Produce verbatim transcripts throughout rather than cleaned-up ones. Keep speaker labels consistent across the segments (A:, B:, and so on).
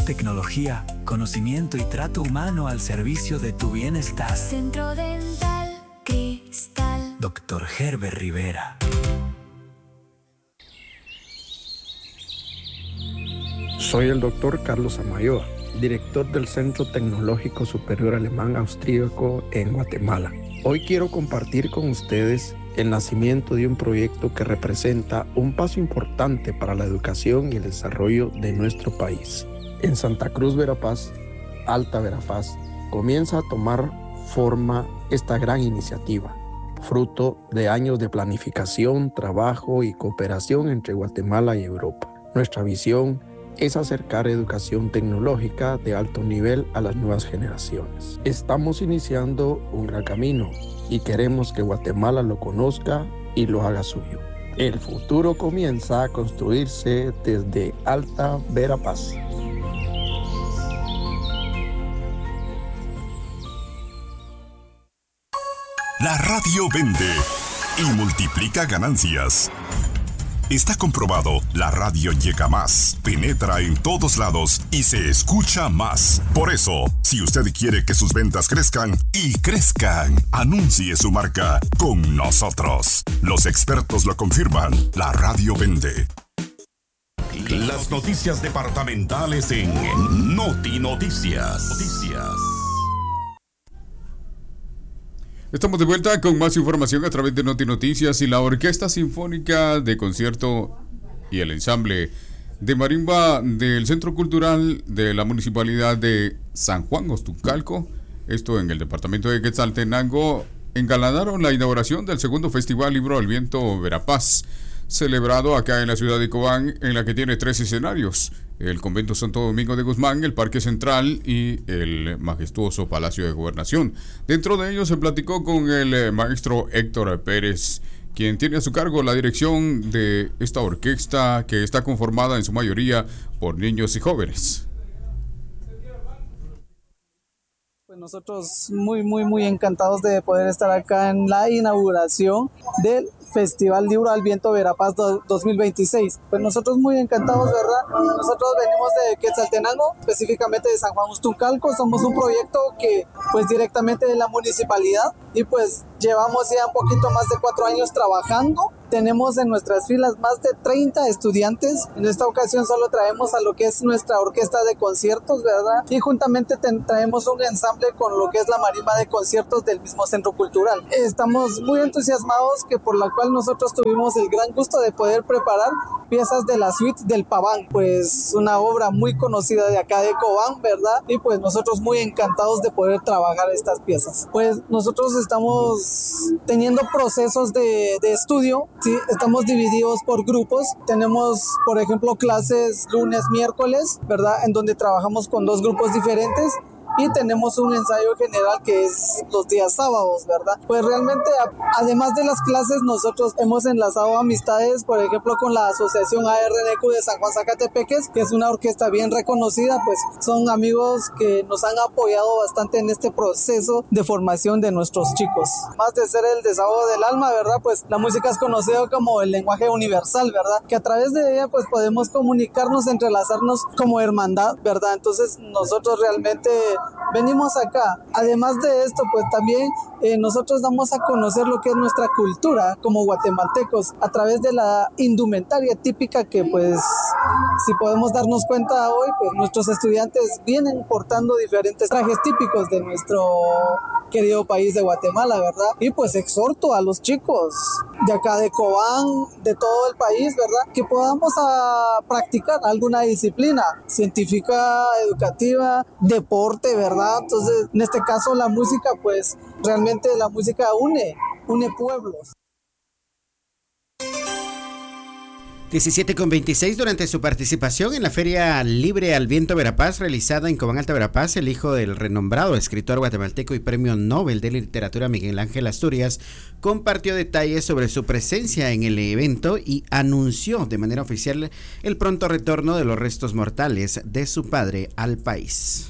A: tecnología, conocimiento y trato humano al servicio de tu bienestar.
B: Centro Dental Cristal.
A: Doctor Herbert Rivera.
C: Soy el doctor Carlos Amayoa, director del Centro Tecnológico Superior Alemán Austríaco en Guatemala. Hoy quiero compartir con ustedes el nacimiento de un proyecto que representa un paso importante para la educación y el desarrollo de nuestro país. En Santa Cruz, Verapaz, Alta Verapaz, comienza a tomar forma esta gran iniciativa, fruto de años de planificación, trabajo y cooperación entre Guatemala y Europa. Nuestra visión es acercar educación tecnológica de alto nivel a las nuevas generaciones. Estamos iniciando un gran camino y queremos que Guatemala lo conozca y lo haga suyo. El futuro comienza a construirse desde Alta Verapaz.
D: La radio vende y multiplica ganancias. Está comprobado, la radio llega más, penetra en todos lados y se escucha más. Por eso, si usted quiere que sus ventas crezcan y crezcan, anuncie su marca con nosotros. Los expertos lo confirman, la radio vende. Las noticias departamentales en Noti Noticias. Noticias.
E: Estamos de vuelta con más información a través de Noti Noticias y la Orquesta Sinfónica de Concierto y el ensamble de marimba del Centro Cultural de la Municipalidad de San Juan Ostucalco, esto en el departamento de Quetzaltenango, engalanaron la inauguración del segundo Festival Libro del Viento Verapaz, celebrado acá en la ciudad de Cobán, en la que tiene tres escenarios: el Convento Santo Domingo de Guzmán, el Parque Central y el majestuoso Palacio de Gobernación. Dentro de ellos se platicó con el maestro Héctor Pérez, quien tiene a su cargo la dirección de esta orquesta, que está conformada en su mayoría por niños y jóvenes.
F: Pues nosotros muy, muy, muy encantados de poder estar acá en la inauguración del Festival Libro al Viento Verapaz dos mil veintiséis. Pues nosotros muy encantados, ¿verdad? Nosotros venimos de Quetzaltenango, específicamente de San Juan Ostucalco. Somos un proyecto que, pues, directamente de la municipalidad, y pues llevamos ya un poquito más de cuatro años trabajando. Tenemos en nuestras filas más de treinta estudiantes. En esta ocasión solo traemos a lo que es nuestra orquesta de conciertos, ¿verdad? Y juntamente ten, traemos un ensamble con lo que es la marimba de conciertos del mismo centro cultural. Estamos muy entusiasmados, que por la cual nosotros tuvimos el gran gusto de poder preparar piezas de la suite del Paván, pues una obra muy conocida de acá de Cobán, ¿verdad? Y pues nosotros muy encantados de poder trabajar estas piezas. Pues nosotros estamos teniendo procesos de, de estudio. Sí, estamos divididos por grupos. Tenemos, por ejemplo, clases lunes, miércoles, ¿verdad? En donde trabajamos con dos grupos diferentes. Y tenemos un ensayo general que es los días sábados, ¿verdad? Pues realmente, a, además de las clases, nosotros hemos enlazado amistades, por ejemplo, con la Asociación A R N Q de San Juan Zacatepeques, que es una orquesta bien reconocida. Pues son amigos que nos han apoyado bastante en este proceso de formación de nuestros chicos. Más de ser el desahogo del alma, ¿verdad? Pues la música es conocida como el lenguaje universal, ¿verdad? Que a través de ella, pues podemos comunicarnos, entrelazarnos como hermandad, ¿verdad? Entonces nosotros realmente venimos acá. Además de esto, pues también eh, nosotros damos a conocer lo que es nuestra cultura como guatemaltecos a través de la indumentaria típica, que pues, si podemos darnos cuenta hoy, pues nuestros estudiantes vienen portando diferentes trajes típicos de nuestro querido país de Guatemala, ¿verdad? Y pues exhorto a los chicos de acá de Cobán, de todo el país, ¿verdad? Que podamos a practicar alguna disciplina científica, educativa, deporte, ¿verdad? Entonces, en este caso la música, pues realmente la música une, une pueblos.
G: diecisiete con veintiséis. Durante su participación en la Feria Libre al Viento Verapaz, realizada en Cobán, Alta Verapaz, el hijo del renombrado escritor guatemalteco y premio Nobel de Literatura Miguel Ángel Asturias compartió detalles sobre su presencia en el evento y anunció de manera oficial el pronto retorno de los restos mortales de su padre al país.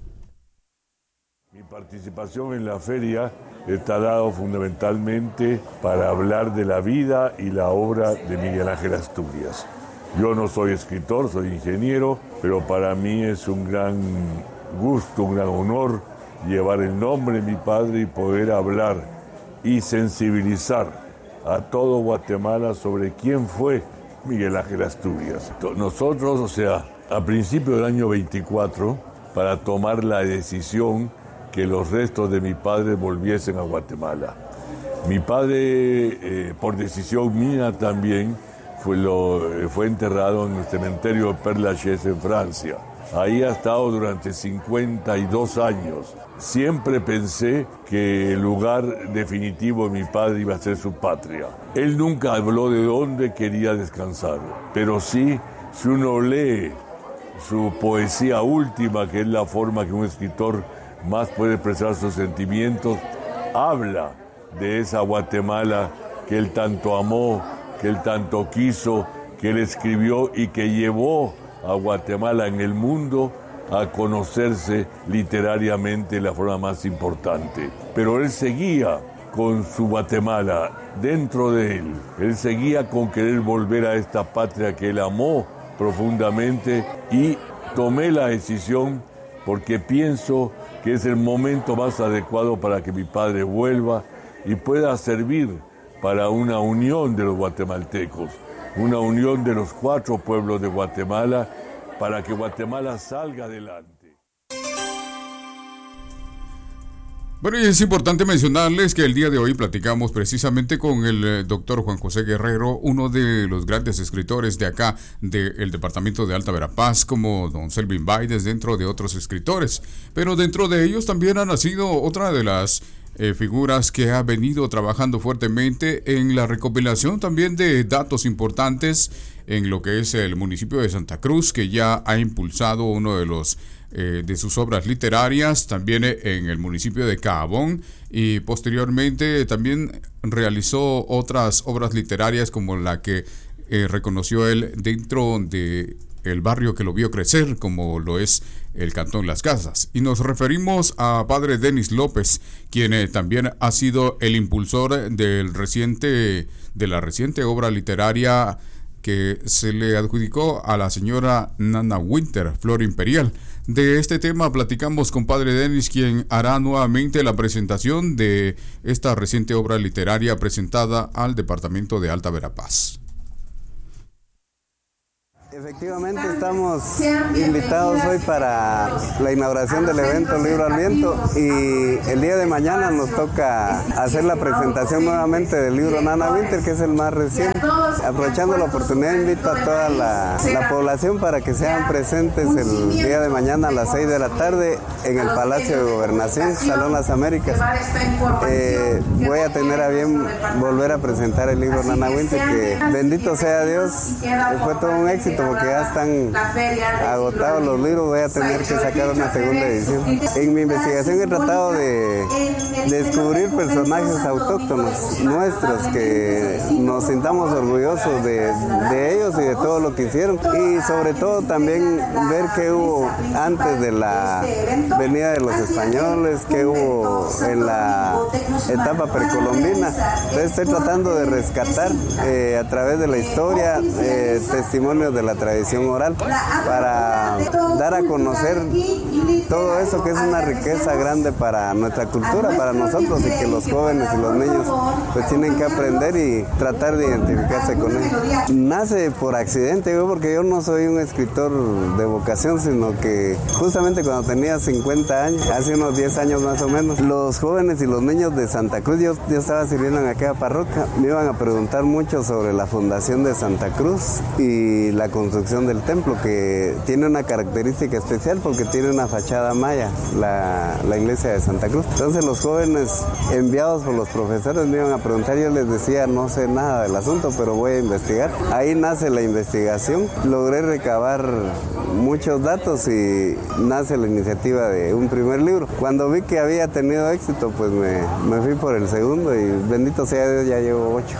H: Mi participación en la feria está dado fundamentalmente para hablar de la vida y la obra de Miguel Ángel Asturias. Yo no soy escritor, soy ingeniero, pero para mí es un gran gusto, un gran honor llevar el nombre de mi padre y poder hablar y sensibilizar a todo Guatemala sobre quién fue Miguel Ángel Asturias. Nosotros, o sea, a principios del año veinticuatro, para tomar la decisión que los restos de mi padre volviesen a Guatemala. Mi padre, eh, por decisión mía también, fue, lo, fue enterrado en el cementerio de Père Lachaise en Francia. Ahí ha estado durante cincuenta y dos años. Siempre pensé que el lugar definitivo de mi padre iba a ser su patria. Él nunca habló de dónde quería descansar, pero sí, si uno lee su poesía última, que es la forma que un escritor más puede expresar sus sentimientos, habla de esa Guatemala que él tanto amó, que él tanto quiso, que él escribió y que llevó a Guatemala en el mundo a conocerse literariamente de la forma más importante. Pero él seguía con su Guatemala dentro de él. Él seguía con querer volver a esta patria que él amó profundamente y tomé la decisión porque pienso que es el momento más adecuado para que mi padre vuelva y pueda servir para una unión de los guatemaltecos, una unión de los cuatro pueblos de Guatemala, para que Guatemala salga adelante.
E: Bueno, y es importante mencionarles que el día de hoy platicamos precisamente con el eh, doctor Juan José Guerrero, uno de los grandes escritores de acá, del departamento de Alta Verapaz, como don Selvin Baides, dentro de otros escritores. Pero dentro de ellos también ha nacido otra de las eh, figuras que ha venido trabajando fuertemente en la recopilación también de datos importantes en lo que es el municipio de Santa Cruz, que ya ha impulsado uno de los Eh, de sus obras literarias, también en el municipio de Caabón, y posteriormente también realizó otras obras literarias como la que eh, reconoció él dentro de el barrio que lo vio crecer, como lo es el Cantón Las Casas. Y nos referimos a padre Denis López, quien eh, también ha sido el impulsor del reciente, de la reciente obra literaria que se le adjudicó a la señora Nana Winter, Flor Imperial. De este tema platicamos con padre Denis, quien hará nuevamente la presentación de esta reciente obra literaria presentada al departamento de Alta Verapaz.
I: Efectivamente estamos invitados hoy para la inauguración del evento Libro al Viento, y el día de mañana nos toca hacer la presentación nuevamente del libro Nana Winter, que es el más reciente. Aprovechando la oportunidad, invito a toda la, la población para que sean presentes el día de mañana a las seis de la tarde en el Palacio de Gobernación, Salón Las Américas. Eh, voy a tener a bien volver a presentar el libro Nana Winter, que bendito sea Dios, fue todo un éxito, porque ya están agotados los libros. Voy a tener que sacar una segunda edición. En mi investigación he tratado de descubrir personajes autóctonos nuestros, que nos sintamos orgullosos de, de ellos y de todo lo que hicieron, y sobre todo también ver qué hubo antes de la venida de los españoles, qué hubo en la etapa precolombina. Entonces estoy tratando de rescatar eh, a través de la historia eh, testimonios de la tradición oral, para dar a conocer todo eso, que es una riqueza grande para nuestra cultura, para nosotros, y que los jóvenes y los niños pues tienen que aprender y tratar de identificarse con él. Nace por accidente, yo, porque yo no soy un escritor de vocación, sino que justamente cuando tenía cincuenta años, hace unos diez años más o menos, los jóvenes y los niños de Santa Cruz, yo, yo estaba sirviendo en aquella parroquia, me iban a preguntar mucho sobre la fundación de Santa Cruz y la construcción del templo, que tiene una característica especial porque tiene una fachada maya, la, la iglesia de Santa Cruz. Entonces los jóvenes enviados por los profesores me iban a preguntar, yo les decía no sé nada del asunto, pero voy a investigar. Ahí nace la investigación, logré recabar muchos datos y nace la iniciativa de un primer libro. Cuando vi que había tenido éxito, pues me, me fui por el segundo, y bendito sea Dios, ya llevo ocho.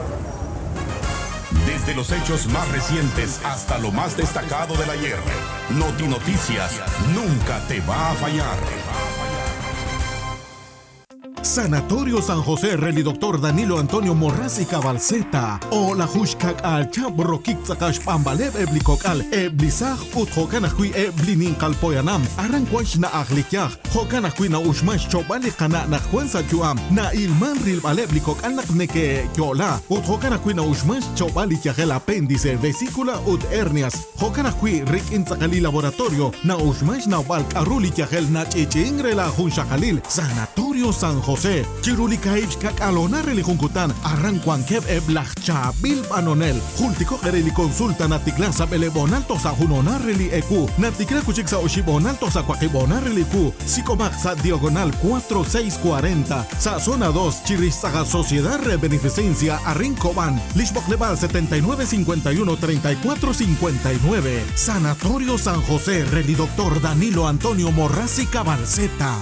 D: Desde los hechos más recientes hasta lo más destacado del ayer, Noti Noticias nunca te va a fallar.
J: Sanatorio San José, Reli Doctor Danilo Antonio Morras y Cabalceta. O la Hushkak al Chabro Kikzakash Pambalev Eblikokal, Eblizaj Ut Hokanakui Eblinin Kalpoyanam, Aranquash na Ahlikyaj, Hokanakui na Ushmash Chobali Kana na Juanza Juam, na Ilman Ril Baleblikok Anak Neke Yola, Ut Hokanakui na Ushmash Chobali Yagel Apéndice, Vesícula Ut Hernias, Hokanakui Rik Inzakali Laboratorio, na Ushmash na Balk Aruli Yagel na Chichingre la Hunshakalil, Sanatorio San José, Chiruli Kaibskak Alona Relikunkutan, Arranquankev Eblachcha Bil Banonel, Jultico Reli Consulta Naticlasa Belebonalto sa Junona Reli Ecu, Naticla Cuchiksa Oshibonalto sa Quaquibona Reli Cu, Sicomaxa Diagonal cuatro seis cuarenta, sa Zona dos, Chirizaga Sociedad de Beneficencia Arrincoban, Lishbok Leval setenta y nueve cincuenta y uno treinta y cuatro cincuenta y nueve, Sanatorio San José, Reli Doctor Danilo Antonio Morras y Cabalceta.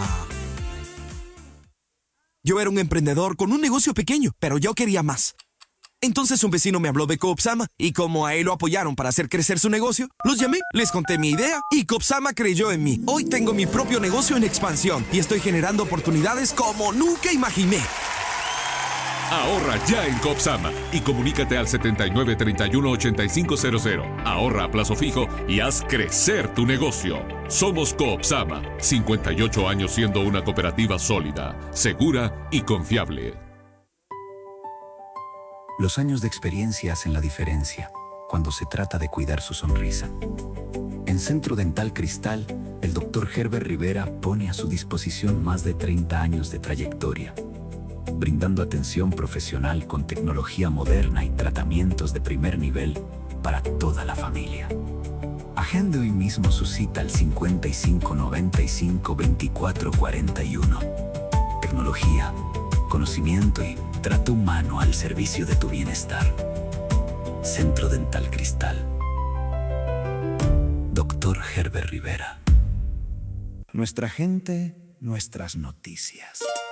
K: Yo era un emprendedor con un negocio pequeño, pero yo quería más. Entonces un vecino me habló de Coopsama y como a él lo apoyaron para hacer crecer su negocio, los llamé, les conté mi idea y Coopsama creyó en mí. Hoy tengo mi propio negocio en expansión y estoy generando oportunidades como nunca imaginé.
L: Ahorra ya en Coopsama y comunícate al setenta y nueve treinta y uno ochenta y cinco cero cero. Ahorra a plazo fijo y haz crecer tu negocio. Somos Coopsama, cincuenta y ocho años siendo una cooperativa sólida, segura y confiable.
A: Los años de experiencia hacen la diferencia cuando se trata de cuidar su sonrisa. En Centro Dental Cristal, el doctor Herbert Rivera pone a su disposición más de treinta años de trayectoria, brindando atención profesional con tecnología moderna y tratamientos de primer nivel para toda la familia. Agende hoy mismo su cita al cincuenta y cinco noventa y cinco veinticuatro cuarenta y uno. Tecnología, conocimiento y trato humano al servicio de tu bienestar. Centro Dental Cristal. doctor Herbert Rivera. Nuestra gente, nuestras noticias.